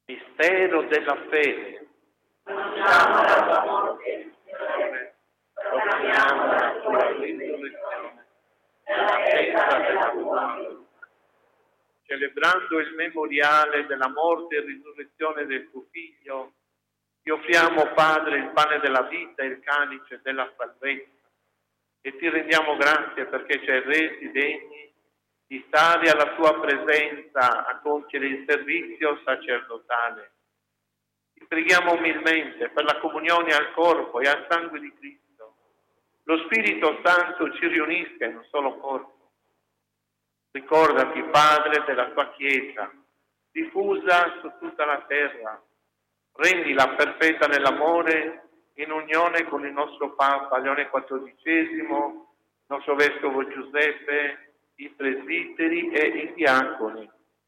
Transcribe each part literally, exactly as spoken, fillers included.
Mistero della fede. Annunciamo la tua morte, Signore, proclamiamo la tua risurrezione, nell'attesa della tua venuta. Celebrando il memoriale della morte e risurrezione del tuo Figlio, ti offriamo, Padre, il pane della vita e il calice della salvezza, e ti rendiamo grazie perché ci hai resi degni di stare alla tua presenza a compiere il servizio sacerdotale. Ti preghiamo umilmente per la comunione al corpo e al sangue di Cristo. Lo Spirito Santo ci riunisca in un solo corpo. Ricordati, Padre, della tua Chiesa, diffusa su tutta la terra. Rendila perfetta nell'amore, in unione con il nostro Papa Leone quattordicesimo, il nostro Vescovo Giuseppe, i presbiteri e i diaconi.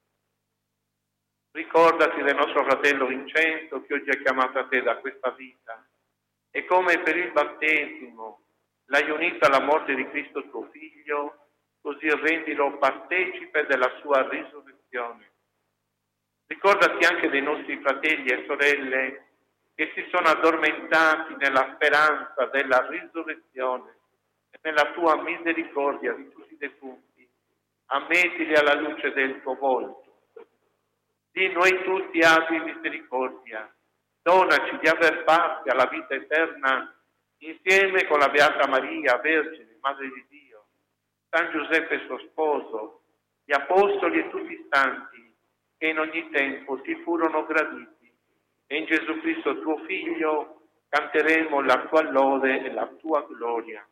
Ricordati del nostro fratello Vincenzo, che oggi è chiamato a te da questa vita, e come per il battesimo l'hai unito alla morte di Cristo tuo Figlio, così rendilo partecipe della sua risurrezione. Ricordati anche dei nostri fratelli e sorelle che si sono addormentati nella speranza della risurrezione e nella tua misericordia di tutti i defunti. Ammettili alla luce del tuo volto. Di noi tutti abbi misericordia. Donaci di aver parte alla vita eterna insieme con la Beata Maria, Vergine, Madre di Dio, San Giuseppe suo sposo, gli Apostoli e tutti i santi che in ogni tempo ti furono graditi, e in Gesù Cristo tuo Figlio canteremo la tua lode e la tua gloria.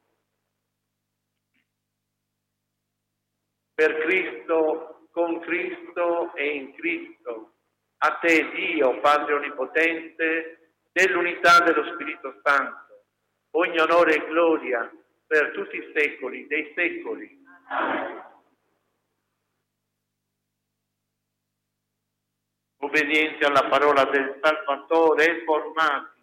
Per Cristo, con Cristo e in Cristo, a te Dio, Padre Onnipotente, nell'unità dello Spirito Santo, ogni onore e gloria per tutti i secoli dei secoli. Amen. Obbedienti alla parola del Salvatore e formati